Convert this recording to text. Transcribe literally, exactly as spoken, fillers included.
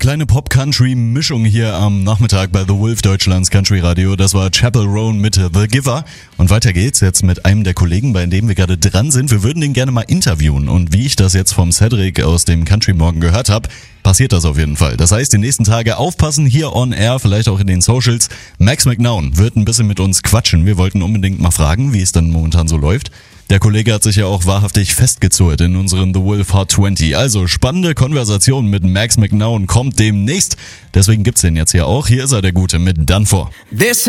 kleine Pop-Country-Mischung hier am Nachmittag bei The Wolf, Deutschlands Country Radio. Das war Chappell Roan mit The Giver. Und weiter geht's jetzt mit einem der Kollegen, bei dem wir gerade dran sind. Wir würden den gerne mal interviewen. Und wie ich das jetzt vom Cedric aus dem Country Morgen gehört habe, passiert das auf jeden Fall. Das heißt, die nächsten Tage aufpassen, hier on air, vielleicht auch in den Socials. Max McNown wird ein bisschen mit uns quatschen. Wir wollten unbedingt mal fragen, wie es dann momentan so läuft. Der Kollege hat sich ja auch wahrhaftig festgezurrt in unseren The Wolf Hot zwanzig. Also spannende Konversation mit Max McNown kommt demnächst. Deswegen gibt's den jetzt hier auch. Hier ist er, der Gute, mit Done For. This